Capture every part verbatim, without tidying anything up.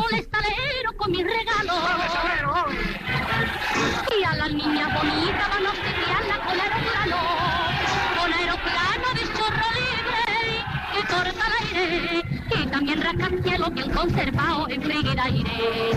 como el estalero con mis regalos. Y a las niñas bonitas van a obsequiarla con aeroplano, con aeroplano de chorro libre que corta el aire y también rascacielos bien conservados en Figueiraire.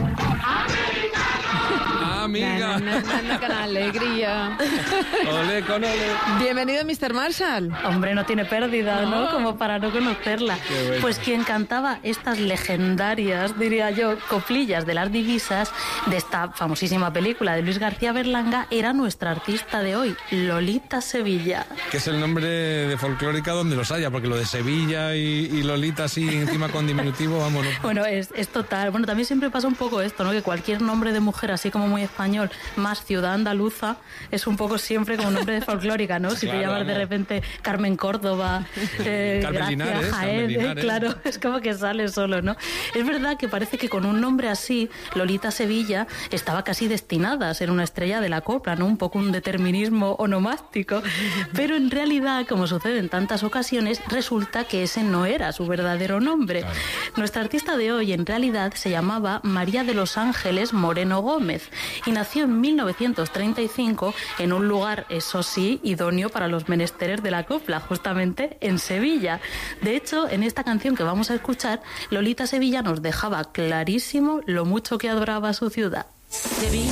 Amiga. Na, na, na, na, con alegría. Ole con ole. Bienvenido, mister Marshall. Hombre, no tiene pérdida, ¿no? ¿no? Como para no conocerla. Bueno. Pues quien cantaba estas legendarias, diría yo, coplillas de las divisas de esta famosísima película de Luis García Berlanga era nuestra artista de hoy, Lolita Sevilla. Que es el nombre de folclórica donde los haya, porque lo de Sevilla y, y Lolita así encima con diminutivo, vámonos. Bueno, es, es total. Bueno, también siempre pasa un poco esto, ¿no? Que cualquier nombre de mujer, así como muy español, más ciudad andaluza, es un poco siempre como nombre de folclórica, ¿no? Si Claro, te llamas vamos. de repente Carmen Córdoba, eh, Carmen Gracia, Linares, Jaén, Carmen eh, Linares. claro, es como que sale solo, ¿no? Es verdad que parece que con un nombre así, Lolita Sevilla estaba casi destinada a ser una estrella de la copla, ¿no? Un poco un determinismo onomástico, pero en realidad, como sucede en tantas ocasiones, resulta que ese no era su verdadero nombre. Claro. Nuestra artista de hoy en realidad se llamaba María de los Ángeles Moreno Gómez y nació en mil novecientos treinta y cinco en un lugar, eso sí, idóneo para los menesteres de la copla, justamente en Sevilla. De hecho, en esta canción que vamos a escuchar, Lolita Sevilla nos dejaba clarísimo lo mucho que adoraba su ciudad. Sevilla.